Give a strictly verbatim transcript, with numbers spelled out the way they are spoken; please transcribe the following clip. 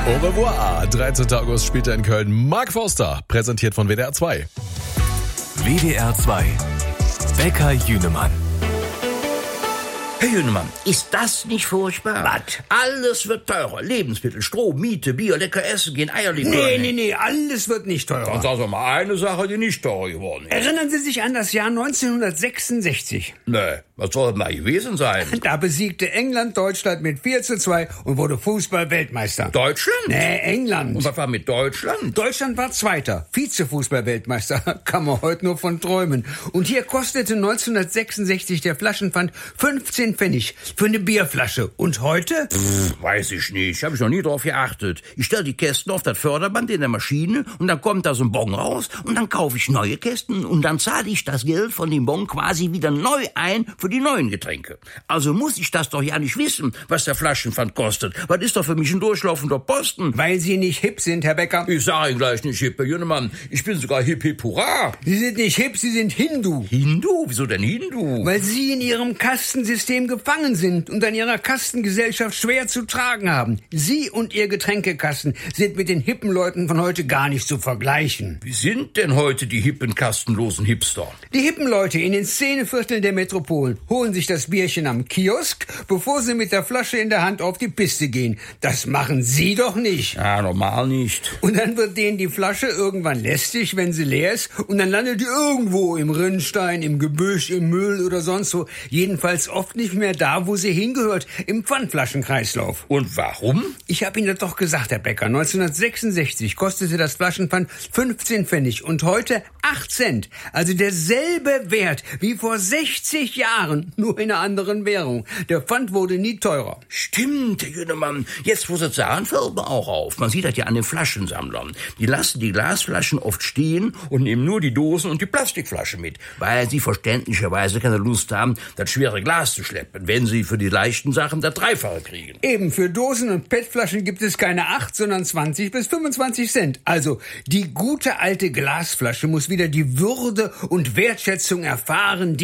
Au revoir. dreizehnten August spielt er in Köln. Mark Forster, präsentiert von W D R zwei. W D R zwei. Bäcker Jünemann. Herr Jünemann, ist das nicht furchtbar? Was? Alles wird teurer. Lebensmittel, Strom, Miete, Bier, lecker essen gehen, Eier liegen. Nee, nee, nee, alles wird nicht Dann teurer. sagen Sie mal eine Sache, die nicht teurer geworden ist. Erinnern Sie sich an das Jahr neunzehnhundertsechsundsechzig? Nee, was soll das mal gewesen sein? Da besiegte England Deutschland mit vier zu zwei und wurde Fußball-Weltmeister. Deutschland? Nee, England. Und was war mit Deutschland? Deutschland war Zweiter, Vize-Fußball-Weltmeister. Kann man heute nur von träumen. Und hier kostete neunzehnhundertsechsundsechzig der Flaschenpfand fünfzehn Pfennig für eine Bierflasche. Und heute? Pff, weiß ich nicht, habe ich noch nie drauf geachtet. Ich stelle die Kästen auf das Förderband in der Maschine und dann kommt da so ein Bon raus und dann kaufe ich neue Kästen und dann zahle ich das Geld von dem Bon quasi wieder neu ein für die neuen Getränke. Also muss ich das doch ja nicht wissen, was der Flaschenpfand kostet. Was ist doch für mich ein durchlaufender Posten? Weil Sie nicht hip sind, Herr Bäcker. Ich sage Ihnen gleich nicht hip, Herr Jünemann. Ich bin sogar hip hip hurra. Sie sind nicht hip, Sie sind Hindu. Hindu? Wieso denn Hindu? Weil Sie in Ihrem Kastensystem gefangen sind und an Ihrer Kastengesellschaft schwer zu tragen haben. Sie und Ihr Getränkekasten sind mit den hippen Leuten von heute gar nicht zu vergleichen. Wie sind denn heute die hippen, kastenlosen Hipster? Die hippen Leute in den Szenevierteln der Metropolen holen sich das Bierchen am Kiosk, bevor sie mit der Flasche in der Hand auf die Piste gehen. Das machen Sie doch nicht. Ja, normal nicht. Und dann wird denen die Flasche irgendwann lästig, wenn sie leer ist, und dann landet die irgendwo im Rinnstein, im Gebüsch, im Müll oder sonst wo. Jedenfalls oft nicht mehr da, wo sie hingehört, im Pfandflaschenkreislauf. Und warum? Ich habe Ihnen das doch gesagt, Herr Bäcker. neunzehnhundertsechsundsechzig kostete das Flaschenpfand fünfzehn Pfennig und heute acht Cent. Also derselbe Wert wie vor sechzig Jahren, nur in einer anderen Währung. Der Pfand wurde nie teurer. Stimmt, Herr Jünemann. Jetzt, wo Sie es sagen, fällt mir auch auf. Man sieht das ja an den Flaschensammlern. Die lassen die Glasflaschen oft stehen und nehmen nur die Dosen und die Plastikflasche mit, weil sie verständlicherweise keine Lust haben, das schwere Glas zu schleppen, wenn sie für die leichten Sachen das Dreifache kriegen. Eben, für Dosen und P E T-Flaschen gibt es keine acht, sondern zwanzig bis fünfundzwanzig Cent. Also, die gute alte Glasflasche muss wieder die Würde und Wertschätzung erfahren, die